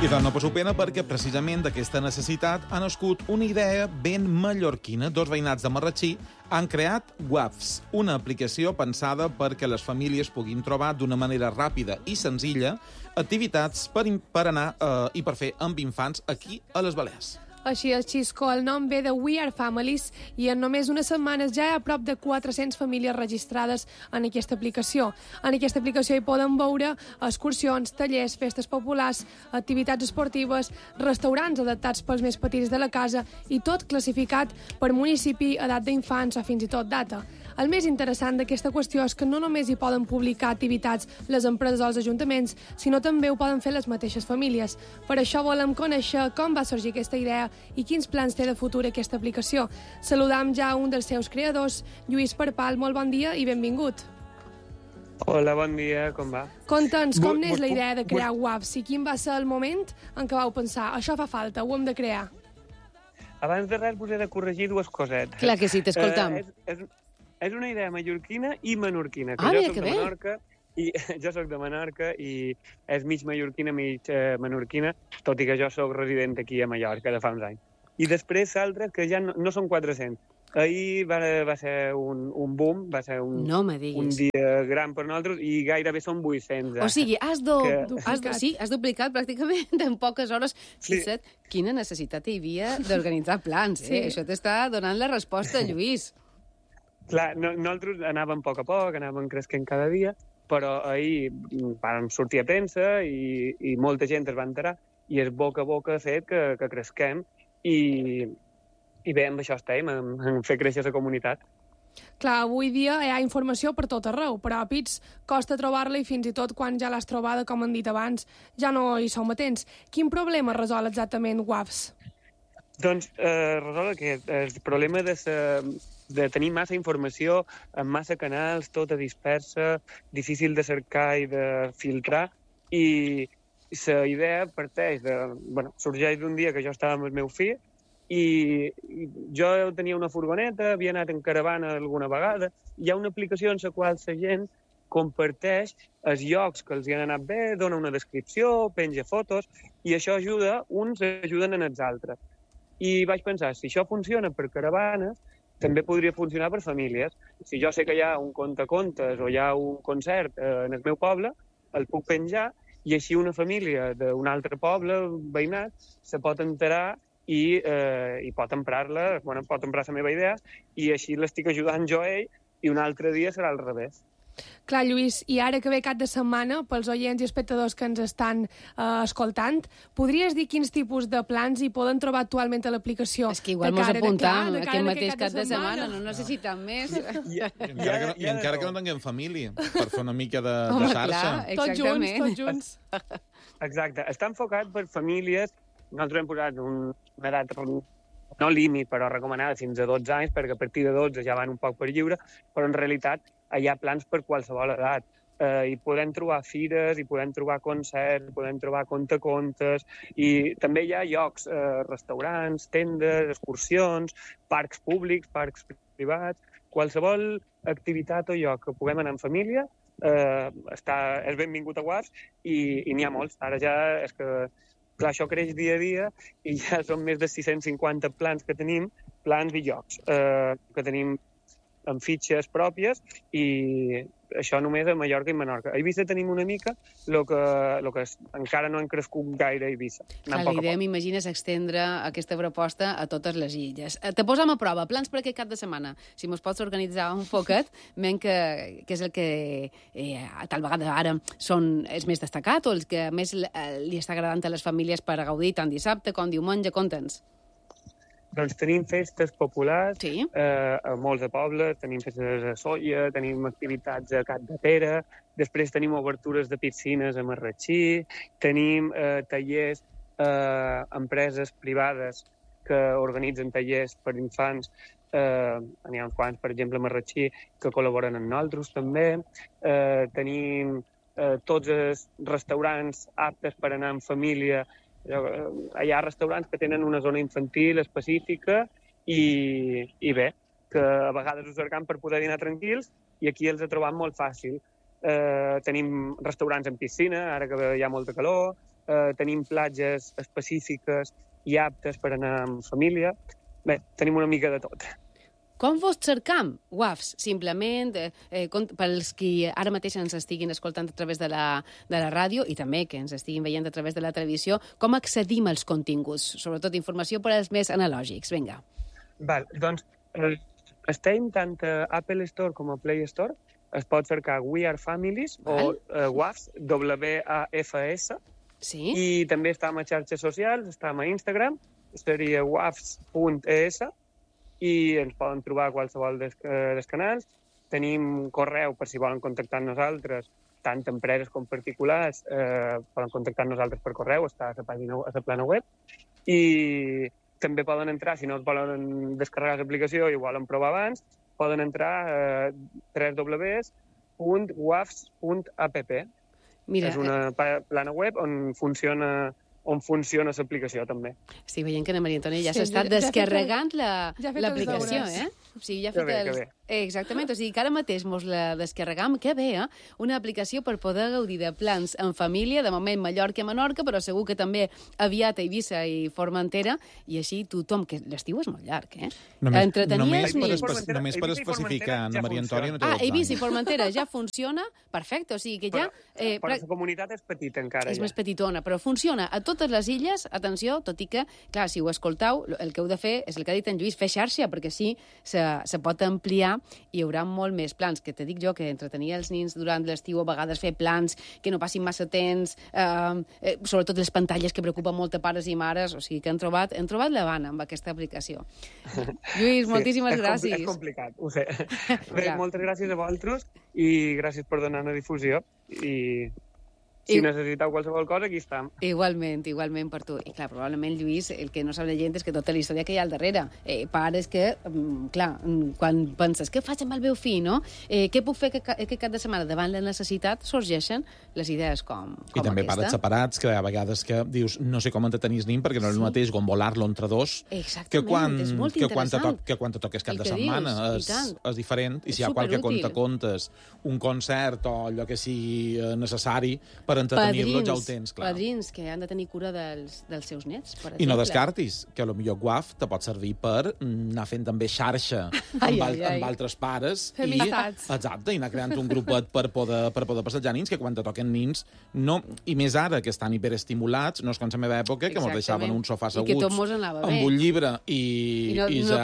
I doncs no poso pena perquè precisament d'aquesta necessitat ha nascut una idea ben mallorquina. Dos veïnats de Marratxí han creat WAFs, una aplicació pensada perquè les famílies puguin trobar d'una manera ràpida i senzilla activitats per anar i per fer amb infants aquí a les Balears. Així és, Xisco, el nom ve de We Are Families i en només unes setmanes ja hi ha prop de 400 famílies registrades en aquesta aplicació. En aquesta aplicació hi poden veure excursions, tallers, festes populars, activitats esportives, restaurants adaptats pels més petits de la casa i tot classificat per municipi, edat d'infants o fins i tot data. El més interessant d'aquesta qüestió és que no només hi poden publicar activitats les empreses o els ajuntaments, sinó també ho poden fer les mateixes famílies. Per això volem conèixer com va sorgir aquesta idea i quins plans té de futur aquesta aplicació. Saludam ja un dels seus creadors, Lluís Parpal. Molt bon dia i benvingut. Hola, bon dia, com va? Conta'ns, com n'és la idea de crear WAFs i quin va ser el moment en què vau pensar això fa falta, ho hem de crear? Abans de res us he de corregir dues cosetes. Clar que sí, t'escoltam. És una idea mallorquina i menorquina. Mira que bé. Jo soc de Menorca i és mig mallorquina, mig menorquina, tot i que jo soc resident aquí a Mallorca de fa uns anys. I després l'altre, que ja no són 400. Ahir va ser un boom, va ser un dia gran per nosaltres i gairebé són 800. O sigui, has duplicat pràcticament en poques hores. Sí. Quina necessitat hi havia d'organitzar plans. Sí. Això t'està donant la resposta, Lluís. Clar, nosaltres anàvem a poc, anàvem creixent cada dia, però ahir vam sortir a premsa i molta gent es va enterar i el boca a boca ha fet que cresquem i bé, amb això estem, en fer créixer la comunitat. Clar, avui dia hi ha informació per tot arreu, però a Pits costa trobar-la i fins i tot quan ja l'has trobada, com han dit abans, ja no hi som atents. Quin problema resol exactament WAFs? Doncs resol el problema de tenir massa informació en massa canals, tota dispersa, difícil de cercar i de filtrar, i la idea parteix sorgeix d'un dia que jo estava amb el meu fill i jo tenia una furgoneta, havia anat en caravana alguna vegada, hi ha una aplicació en la qual la gent comparteix els llocs que els hi han anat bé, dona una descripció, penja fotos, i això uns ajuden en els altres. I vaig pensar, si això funciona per caravanes, també podria funcionar per famílies. Si jo sé que hi ha un contacontes o hi ha un concert en el meu poble, el puc penjar i així una família d'un altre poble veïnat se pot enterar i pot emprar-la, pot emprar la meva idea i així l'estic ajudant jo a ell i un altre dia serà al revés. Clar, Lluís, i ara que ve cap de setmana, pels oients i espectadors que ens estan escoltant, podries dir quins tipus de plans hi poden trobar actualment a l'aplicació? És que igual mos apuntam aquest mateix cap de setmana, no necessitem més. I encara que no tinguem família, per fer una mica de xarxa. Tots junts. Exacte. Està enfocat per famílies. Nosaltres hem posat una edat no límit, però recomanada fins a 12 anys, perquè a partir de 12 ja van un poc per lliure, però en realitat hi ha plans per qualsevol edat. Hi podem trobar fires, hi podem trobar concerts, hi podem trobar contacontes, i també hi ha llocs, restaurants, tendes, excursions, parcs públics, parcs privats, qualsevol activitat o lloc que puguem anar en família és benvingut a WAFs i n'hi ha molts. Ara ja és que clar, això creix dia a dia i ja són més de 650 plans que tenim, plans i llocs, que tenim amb fitxes pròpies i això només a Mallorca i Menorca. A Eivissa tenim una mica el que encara no han crescut gaire a Eivissa. La idea, m'imagines, extendre aquesta proposta a totes les illes. Te posam a prova, plans per aquest cap de setmana. Si mos pots organitzar un poquet, que és el que tal vegada ara és més destacat o el que més li està agradant a les famílies per gaudir tant dissabte com diumenge, conta'ns. Doncs tenim festes populars sí. A molts de pobles, tenim festes a Sóller, tenim activitats a Cap de Pere, després tenim obertures de piscines a Marratxí, tenim tallers, empreses privades que organitzen tallers per infants, n'hi ha uns quants, per exemple, a Marratxí, que col·laboren amb nosaltres també, tenim tots els restaurants aptes per anar en família. Hi ha restaurants que tenen una zona infantil específica i bé, que a vegades ho cercam per poder dinar tranquils i aquí els he trobat molt fàcil. Tenim restaurants amb piscina, ara que hi ha molta calor, tenim platges específiques i aptes per anar amb família. Bé, tenim una mica de tot. Com vos cercam, WAFs? Simplement, pels qui ara mateix ens estiguin escoltant a través de la ràdio i també que ens estiguin veient a través de la televisió, com accedim als continguts? Sobretot informació per als més analògics. Vinga. Val, doncs, estem tant a Apple Store com a Play Store. Es pot cercar We Are Families o WAFs, W-A-F-S. Sí. I també estem a xarxes socials, estem a Instagram, seria wafs.es, i ens poden trobar a qualsevol dels canals. Tenim correu per si volen contactar amb nosaltres, tant empreses com particulars, poden contactar amb nosaltres per correu, està a la pàgina, a la plana web. I també poden entrar, si no es volen descarregar l'aplicació i ho volen provar abans, poden entrar a www.wafs.app. Mira, és una plana web on funciona l'aplicació, també. estic veient que la Maria Antònia ja s'està descarregant l'aplicació, els eh? O sigui, ja ha fet Que bé. Exactament, o sigui que ara mateix mos la descarregam, que bé, eh? Una aplicació per poder gaudir de plans en família, de moment Mallorca i Menorca, però segur que també aviat a Eivissa i Formentera, i així tothom, que l'estiu és molt llarg, eh? Només per Eivissa i especificar, Formentera Ana Maria Antònia no té 12 anys. Eivissa i Formentera ja funciona, perfecte, o sigui que ja... Però la comunitat és petita encara. És més petitona, però funciona a totes les illes, atenció, tot i que, clar, si ho escoltau, el que heu de fer és el que ha dit en Lluís, fer xarxa, perquè així se pot ampliar i hi haurà molt més plans, que te dic jo que entretenir els nins durant l'estiu, a vegades fer plans que no passin massa temps, sobretot les pantalles que preocupen molt a pares i mares, o sigui que han trobat l'Havana amb aquesta aplicació. Lluís, moltíssimes gràcies. És complicat, ho sé. Bé, moltes gràcies a vosaltres i gràcies per donar una difusió i... Si necessiteu qualsevol cosa, aquí estem. Igualment per tu. I clar, probablement, Lluís, el que no sap la gent és que tota la història que hi ha al darrere. Pares que, clar, quan penses, què faig amb el meu fill, no? Què puc fer aquest cap de setmana? Davant la necessitat sorgeixen les idees com I també aquesta. pares separats, que a vegades que dius, no sé com entretenir el nin, perquè no és el mateix gombolar-lo entre dos, que quan te toques cap de setmana és diferent. I si hi ha qualque contacontes, un concert o allò que sigui necessari per entretenir-lo, ja ho tens, clar. Padrins que han de tenir cura dels seus nets, per exemple. I no descartis, que potser WAF te pot servir per anar fent també xarxa amb altres pares i anar creant un grupet per poder passejar nins, que quan te toquen nins, no, i més ara que estan hiperestimulats, no és com la meva època, que mos deixaven un sofà asseguts amb un llibre i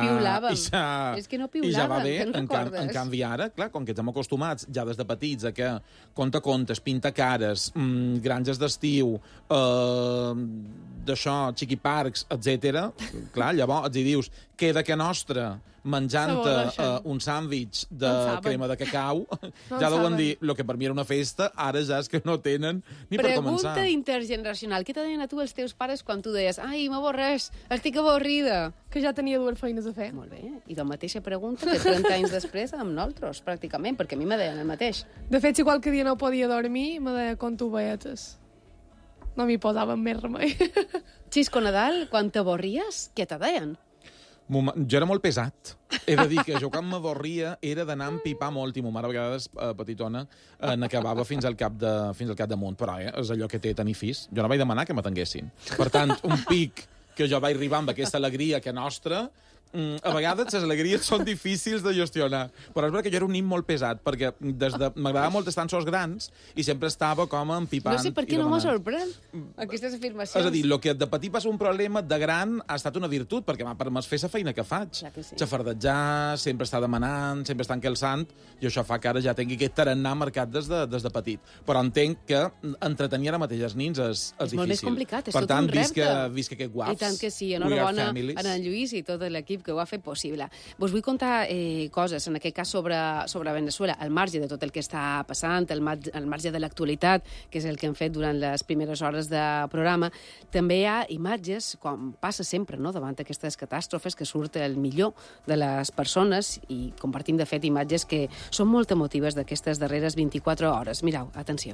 ja va bé. En canvi ara, clar, com que estem acostumats ja des de petits a que contes, pintacares, granges d'estiu, d'això, xiquiparcs, etc. Clar, llavors hi dius, queda que nostra menjant-te un sàndwich de crema de cacau, ja deuen dir, el que per mi era una festa, ara ja és que no tenen ni per començar. Pregunta intergeneracional. Què te deien a tu els teus pares quan tu deies ai, m'avorreix, estic avorrida? Que ja tenia dues feines a fer. Molt bé. I la mateixa pregunta que 30 anys després amb nosaltres, pràcticament, perquè a mi me deien el mateix. De fet, si qualque dia no podia dormir, me deia com tu veietes. No m'hi posaven més remei. Xisco Nadal, quan t'avorries, què te deien? Jo era molt pesat. He de dir que jo quan m'avorria era d'anar a empipar molt i ma mare a vegades petitona n'acabava fins al cap damunt. Però és allò que té tenir fills. Jo no vaig demanar que m'atenguessin. Per tant, un pic que jo vaig arribar amb aquesta alegria que nostra, a vegades les alegries són difícils de gestionar. Però és perquè jo era un nin molt pesat, perquè m'agradava molt estar en sos grans i sempre estava com empipant. No sé per què no m'ho sorprèn, aquestes afirmacions. És a dir, el que de petit va ser un problema, de gran ha estat una virtut, perquè m'ha permès fer la feina que faig. Xafardejar, sempre estar demanant, sempre estar enquelsant, i això fa que ara ja tingui aquest tarannà marcat des de petit. Però entenc que entretenir ara mateix els nins és difícil. És molt més complicat, és tot un repte. Per tant, visca aquest WAFs. I tant que sí, enhorabona a en Lluís i tot l'equip que ho ha fet possible. Vos vull contar coses, en aquest cas sobre Venezuela, al marge de tot el que està passant, al marge de l'actualitat, que és el que hem fet durant les primeres hores de programa. També hi ha imatges, com passa sempre, no?, davant d'aquestes catàstrofes, que surt el millor de les persones i compartim, de fet, imatges que són molt emotives d'aquestes darreres 24 hores. Mireu, atenció.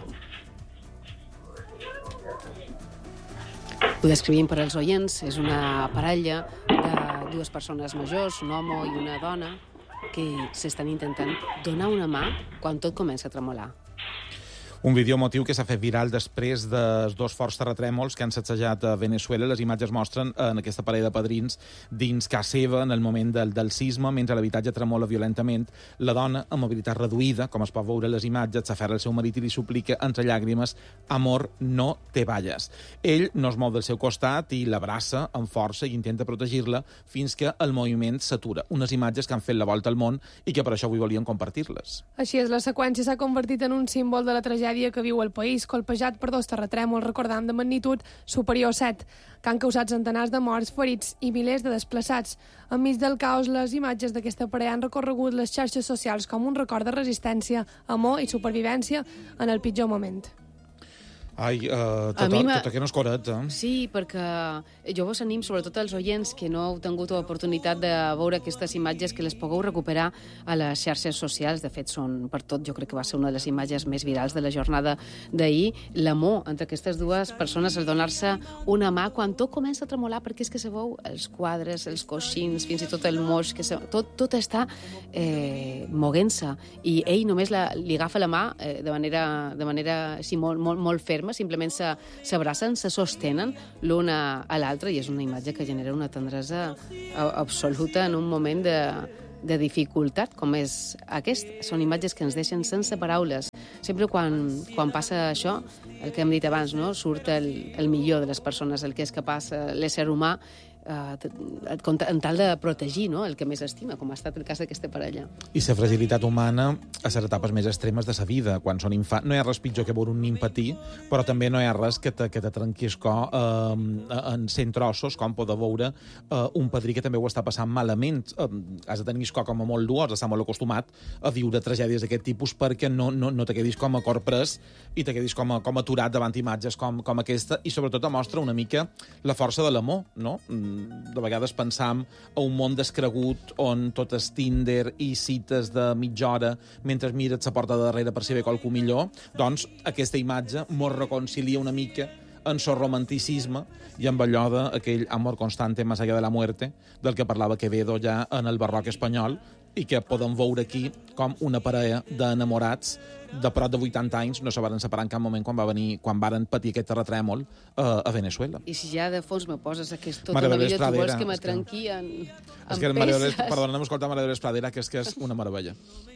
Ho descrivim per als oients. És una parella de dues persones majors, un home i una dona, que s'estan intentant donar una mà quan tot comença a tremolar. Un vídeo emotiu que s'ha fet viral després dels dos forts terratrèmols que han sacsejat a Venezuela. Les imatges mostren en aquesta parella de padrins dins casa seva en el moment del sisme, mentre l'habitatge tremola violentament. La dona, amb mobilitat reduïda, com es pot veure a les imatges, s'aferra al seu marit i li suplica entre llàgrimes: amor, no te vayas. Ell no es mou del seu costat i l'abraça amb força i intenta protegir-la fins que el moviment s'atura. Unes imatges que han fet la volta al món i que per això avui volíem compartir-les. Així és, la seqüència s'ha convertit en un símbol de la tragèdia que viu el país, colpejat per dos terratrèmols, recordant, de magnitud superior a 7, que han causat centenars de morts, ferits i milers de desplaçats. Enmig del caos, les imatges d'aquesta parella han recorregut les xarxes socials com un record de resistència, amor i supervivència en el pitjor moment. Ai, tot que no és correcte. Sí, perquè jo vos anim, sobretot als oients que no heu tingut l'oportunitat de veure aquestes imatges, que les pugueu recuperar a les xarxes socials. De fet, són per tot, jo crec que va ser una de les imatges més virals de la jornada d'ahir. L'amor entre aquestes dues persones, el donar-se una mà quan tot comença a tremolar, perquè és que sabeu, els quadres, els coixins, fins i tot el moix, tot està moguent-se. I ell només li agafa la mà de manera sí, molt ferma, simplement s'abracen, se sostenen l'una a l'altra, i és una imatge que genera una tendresa absoluta en un moment de dificultat com és aquest. Són imatges que ens deixen sense paraules. Sempre quan passa això, el que hem dit abans, no? Surt el millor de les persones, el que és capaç l'ésser humà, en tal de protegir, no?, el que més estima, com ha estat el cas d'aquesta parella. I la fragilitat humana a les etapes més extremes de la vida, quan són infants. No hi ha res pitjor que veure un nin patir, però també no hi ha res que te trenqui el cor en 100 trossos, com poder veure un padrí que també ho està passant malament. Has de tenir el cor com a molt dur, has d'estar molt acostumat a viure tragèdies d'aquest tipus perquè no te quedis com a cor pres i te quedis com aturat davant imatges com aquesta, i sobretot mostra una mica la força de l'amor, no? De vegades pensam a un món descregut on tot és Tinder i cites de mitja hora mentre mires la porta de darrere per si ve qualcú millor. Doncs aquesta imatge mos reconcilia una mica en el romanticisme i amb allò d'aquell amor constante más allá de la muerte del que parlava Quevedo ja en el barroc espanyol, i que podem veure aquí com una parella d'enamorats de prop de 80 anys no se van separar en cap moment quan varen patir aquest terratrèmol a Venezuela. I si ja de fons me poses aquesta tota una millor, tu vols que me trenqui en peces. Perdona, no hem escoltat Mare de Pradera, que és una meravella.